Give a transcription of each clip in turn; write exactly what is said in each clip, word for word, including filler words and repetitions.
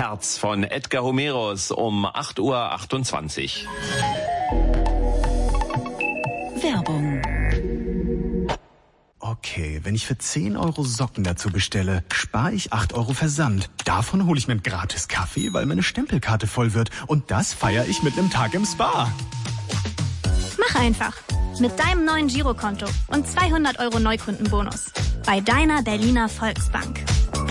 Herz von Edgar Homeros um acht Uhr achtundzwanzig. Werbung. Okay, wenn ich für zehn Euro Socken dazu bestelle, spare ich acht Euro Versand. Davon hole ich mir einen gratis Kaffee, weil meine Stempelkarte voll wird. Und das feiere ich mit einem Tag im Spa. Mach einfach. Mit deinem neuen Girokonto und zweihundert Euro Neukundenbonus. Bei deiner Berliner Volksbank.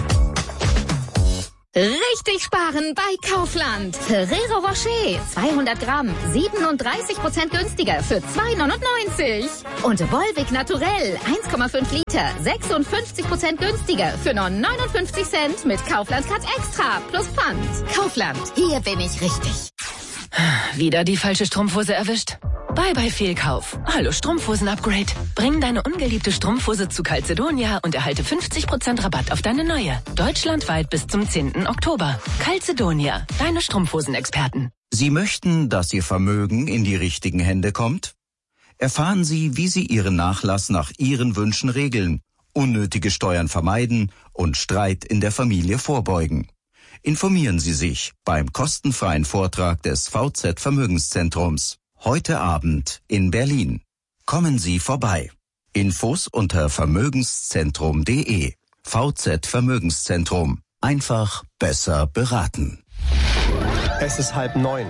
Richtig sparen bei Kaufland. Ferrero Rocher, zweihundert Gramm, siebenunddreißig Prozent günstiger für zwei neunundneunzig. Und Volvic Naturell, eins Komma fünf Liter, sechsundfünfzig Prozent günstiger für nur neunundfünfzig Cent mit Kaufland Cut Extra plus Pfand. Kaufland, hier bin ich richtig. Wieder die falsche Strumpfhose erwischt? Bye bye Fehlkauf. Hallo Strumpfhosen-Upgrade. Bring deine ungeliebte Strumpfhose zu Calzedonia und erhalte fünfzig Prozent Rabatt auf deine neue. Deutschlandweit bis zum zehnten Oktober. Calzedonia, deine Strumpfhosenexperten. Sie möchten, dass Ihr Vermögen in die richtigen Hände kommt? Erfahren Sie, wie Sie Ihren Nachlass nach Ihren Wünschen regeln, unnötige Steuern vermeiden und Streit in der Familie vorbeugen. Informieren Sie sich beim kostenfreien Vortrag des V Z Vermögenszentrums. Heute Abend in Berlin. Kommen Sie vorbei. Infos unter vermögenszentrum punkt de. V Z Vermögenszentrum. Einfach besser beraten. Es ist halb neun.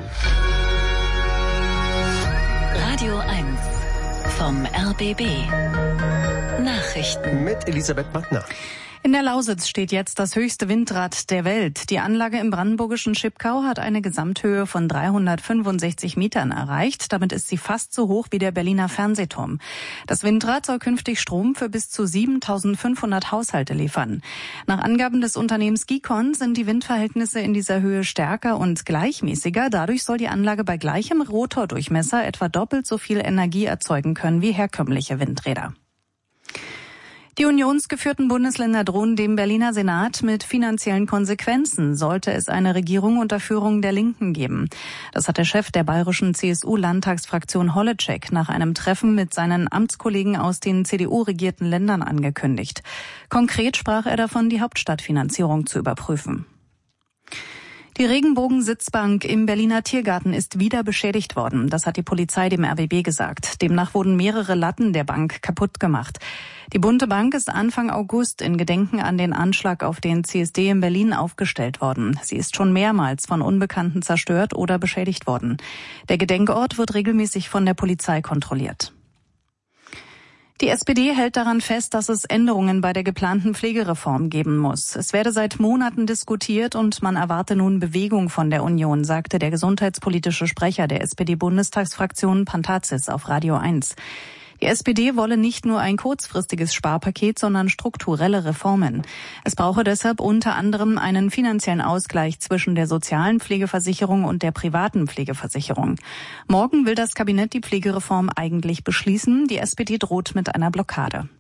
Radio eins vom R B B. Nachrichten. Mit Elisabeth Magner. In der Lausitz steht jetzt das höchste Windrad der Welt. Die Anlage im brandenburgischen Schipkau hat eine Gesamthöhe von dreihundertfünfundsechzig Metern erreicht. Damit ist sie fast so hoch wie der Berliner Fernsehturm. Das Windrad soll künftig Strom für bis zu siebentausendfünfhundert Haushalte liefern. Nach Angaben des Unternehmens Gicon sind die Windverhältnisse in dieser Höhe stärker und gleichmäßiger. Dadurch soll die Anlage bei gleichem Rotordurchmesser etwa doppelt so viel Energie erzeugen können wie herkömmliche Windräder. Die unionsgeführten Bundesländer drohen dem Berliner Senat mit finanziellen Konsequenzen, sollte es eine Regierung unter Führung der Linken geben. Das hat der Chef der bayerischen C S U-Landtagsfraktion Holleczek nach einem Treffen mit seinen Amtskollegen aus den C D U-regierten Ländern angekündigt. Konkret sprach er davon, die Hauptstadtfinanzierung zu überprüfen. Die Regenbogensitzbank im Berliner Tiergarten ist wieder beschädigt worden. Das hat die Polizei dem R B B gesagt. Demnach wurden mehrere Latten der Bank kaputt gemacht. Die bunte Bank ist Anfang August in Gedenken an den Anschlag auf den C S D in Berlin aufgestellt worden. Sie ist schon mehrmals von Unbekannten zerstört oder beschädigt worden. Der Gedenkort wird regelmäßig von der Polizei kontrolliert. Die S P D hält daran fest, dass es Änderungen bei der geplanten Pflegereform geben muss. Es werde seit Monaten diskutiert und man erwarte nun Bewegung von der Union, sagte der gesundheitspolitische Sprecher der S P D-Bundestagsfraktion Pantazis auf Radio eins. Die S P D wolle nicht nur ein kurzfristiges Sparpaket, sondern strukturelle Reformen. Es brauche deshalb unter anderem einen finanziellen Ausgleich zwischen der sozialen Pflegeversicherung und der privaten Pflegeversicherung. Morgen will das Kabinett die Pflegereform eigentlich beschließen. Die S P D droht mit einer Blockade.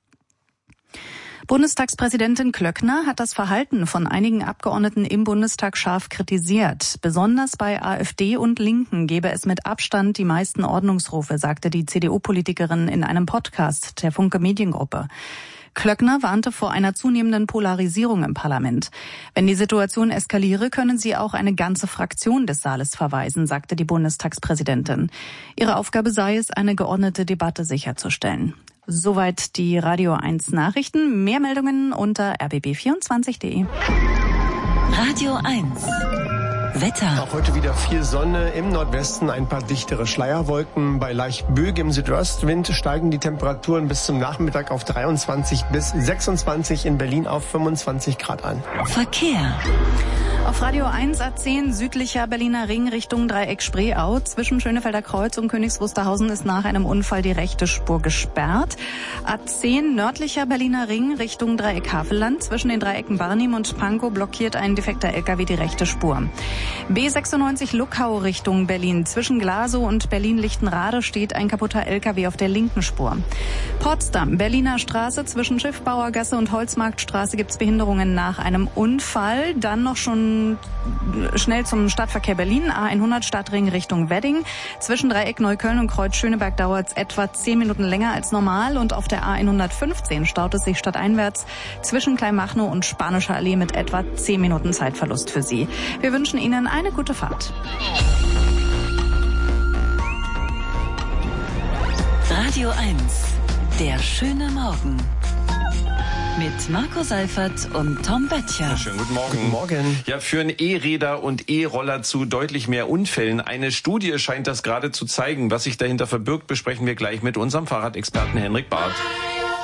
Bundestagspräsidentin Klöckner hat das Verhalten von einigen Abgeordneten im Bundestag scharf kritisiert. Besonders bei AfD und Linken gebe es mit Abstand die meisten Ordnungsrufe, sagte die C D U-Politikerin in einem Podcast der Funke Mediengruppe. Klöckner warnte vor einer zunehmenden Polarisierung im Parlament. Wenn die Situation eskaliere, können sie auch eine ganze Fraktion des Saales verweisen, sagte die Bundestagspräsidentin. Ihre Aufgabe sei es, eine geordnete Debatte sicherzustellen. Soweit die Radio eins Nachrichten. Mehr Meldungen unter r b b vierundzwanzig punkt de. Radio eins. Wetter. Auch heute wieder viel Sonne, im Nordwesten ein paar dichtere Schleierwolken. Bei leicht böigem Südostwind steigen die Temperaturen bis zum Nachmittag auf dreiundzwanzig bis sechsundzwanzig, in Berlin auf fünfundzwanzig Grad an. Verkehr. Auf Radio eins A zehn südlicher Berliner Ring Richtung Dreieck Spreeau. Zwischen Schönefelder Kreuz und Königs Wusterhausen ist nach einem Unfall die rechte Spur gesperrt. A zehn nördlicher Berliner Ring Richtung Dreieck Havelland. Zwischen den Dreiecken Barnim und Pankow blockiert ein defekter L K W die rechte Spur. B sechsundneunzig Luckau Richtung Berlin. Zwischen Glasow und Berlin-Lichtenrade steht ein kaputter L K W auf der linken Spur. Potsdam, Berliner Straße. Zwischen Schiffbauergasse und Holzmarktstraße gibt es Behinderungen nach einem Unfall. Dann noch schon und schnell zum Stadtverkehr Berlin, A hundert Stadtring Richtung Wedding. Zwischen Dreieck Neukölln und Kreuz Schöneberg dauert es etwa zehn Minuten länger als normal und auf der A hundertfünfzehn staut es sich stadteinwärts zwischen Kleinmachnow und Spanischer Allee mit etwa zehn Minuten Zeitverlust für Sie. Wir wünschen Ihnen eine gute Fahrt. Radio eins, der schöne Morgen. Mit Marco Seifert und Tom Böttcher. Ja, schönen guten Morgen. Guten Morgen. Ja, führen E-Räder und E-Roller zu deutlich mehr Unfällen. Eine Studie scheint das gerade zu zeigen. Was sich dahinter verbirgt, besprechen wir gleich mit unserem Fahrradexperten Henrik Barth.